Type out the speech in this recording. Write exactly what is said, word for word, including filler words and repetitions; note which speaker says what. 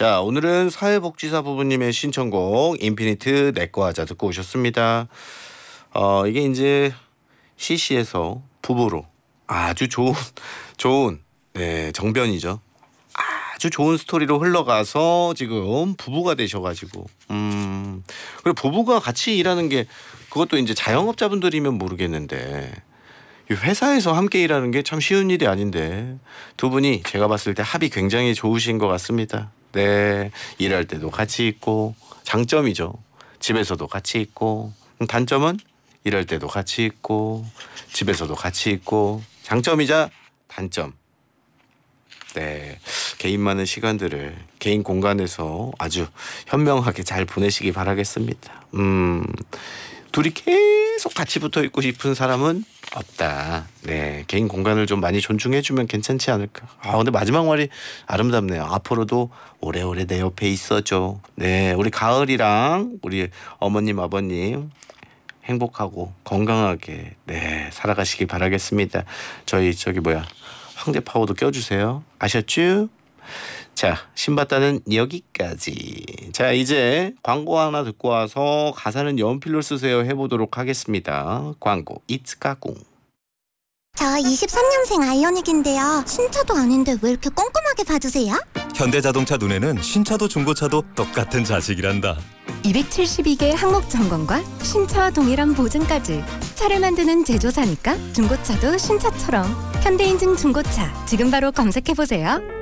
Speaker 1: 자, 오늘은 사회복지사 부부님의 신청곡 인피니트 내꺼 하자 듣고 오셨습니다. 어, 이게 이제 씨씨에서 부부로 아주 좋은 좋은 네, 정변이죠. 아주 좋은 스토리로 흘러가서 지금 부부가 되셔가지고 음 그리고 부부가 같이 일하는 게 그것도 이제 자영업자분들이면 모르겠는데 이 회사에서 함께 일하는 게 참 쉬운 일이 아닌데 두 분이 제가 봤을 때 합이 굉장히 좋으신 것 같습니다. 네, 일할 때도 같이 있고 장점이죠. 집에서도 같이 있고 단점은 일할 때도 같이 있고 집에서도 같이 있고 장점이자 단점. 네, 개인 많은 시간들을 개인 공간에서 아주 현명하게 잘 보내시기 바라겠습니다. 음, 둘이 계속 같이 붙어 있고 싶은 사람은 없다. 네, 개인 공간을 좀 많이 존중해주면 괜찮지 않을까. 아, 근데 마지막 말이 아름답네요. 앞으로도 오래오래 내 옆에 있어줘. 네, 우리 가을이랑 우리 어머님 아버님 행복하고 건강하게 네 살아가시기 바라겠습니다. 저희 저기 뭐야 황제 파워도 껴주세요. 아셨죠? 자, 신봤다는 여기까지. 자, 이제 광고 하나 듣고 와서 가사는 연필로 쓰세요 해보도록 하겠습니다. 광고 이츠까꿍.
Speaker 2: 저 이십삼 년생 아이오닉인데요. 신차도 아닌데 왜 이렇게 꼼꼼하게 봐주세요?
Speaker 3: 현대자동차 눈에는 신차도 중고차도 똑같은 자식이란다.
Speaker 4: 이백칠십이 개 항목 점검과 신차와 동일한 보증까지. 차를 만드는 제조사니까 중고차도 신차처럼. 현대인증 중고차 지금 바로 검색해보세요.